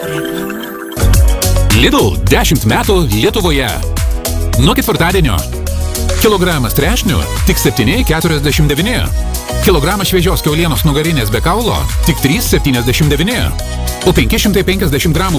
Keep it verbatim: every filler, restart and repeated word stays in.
Lidl dešimt metų Lietuvoje. Nuo ketvirtadienio. Kilogramas trešnių tik septyni keturiasdešimt devyni. Kilogramas šviežios kiaulienos nugarinės be kaulo tik trys septyniasdešimt devyni. O penki šimtai penkiasdešimt gramų